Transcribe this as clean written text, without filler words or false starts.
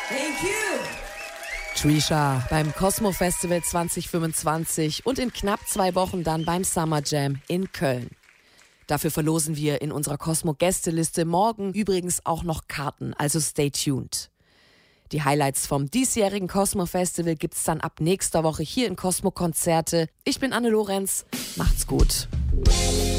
Thank you. Trisha beim Cosmo Festival 2025 und in knapp 2 Wochen dann beim Summer Jam in Köln. Dafür verlosen wir in unserer Cosmo-Gästeliste morgen übrigens auch noch Karten, also stay tuned. Die Highlights vom diesjährigen Cosmo Festival gibt's dann ab nächster Woche hier in Cosmo Konzerte. Ich bin Anne Lorenz, macht's gut.